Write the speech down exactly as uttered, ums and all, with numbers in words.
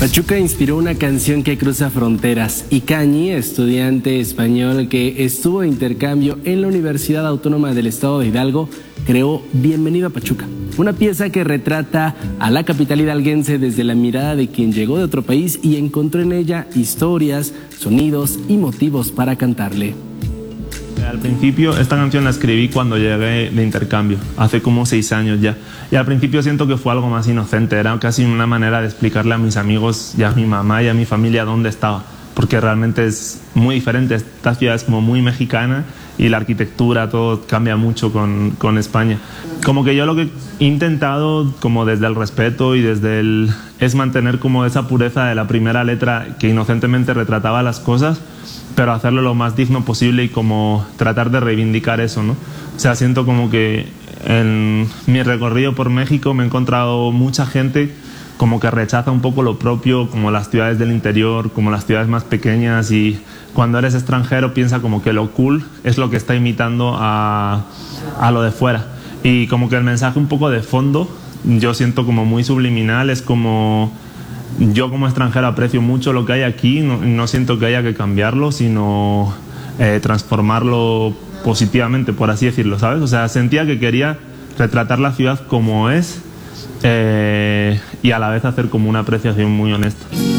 Pachuca inspiró una canción que cruza fronteras y Cañi, estudiante español que estuvo de intercambio en la Universidad Autónoma del Estado de Hidalgo, creó Bienvenido a Pachuca, una pieza que retrata a la capital hidalguense desde la mirada de quien llegó de otro país y encontró en ella historias, sonidos y motivos para cantarle. Al principio esta canción la escribí cuando llegué de intercambio, hace como seis años ya. Y al principio siento que fue algo más inocente, era casi una manera de explicarle a mis amigos y a mi mamá y a mi familia dónde estaba. Porque realmente es muy diferente, esta ciudad es como muy mexicana y la arquitectura, todo cambia mucho con, con España. Como que yo lo que he intentado, como desde el respeto y desde el... es mantener como esa pureza de la primera letra que inocentemente retrataba las cosas, pero hacerlo lo más digno posible y como tratar de reivindicar eso, ¿no? O sea, siento como que en mi recorrido por México me he encontrado mucha gente como que rechaza un poco lo propio, como las ciudades del interior, como las ciudades más pequeñas, y cuando eres extranjero piensa como que lo cool es lo que está imitando a, a lo de fuera. Y como que el mensaje un poco de fondo, yo siento como muy subliminal, es como... yo como extranjero aprecio mucho lo que hay aquí, no, no siento que haya que cambiarlo, sino eh, transformarlo positivamente, por así decirlo, ¿sabes? O sea, sentía que quería retratar la ciudad como es, eh, y a la vez hacer como una apreciación muy honesta.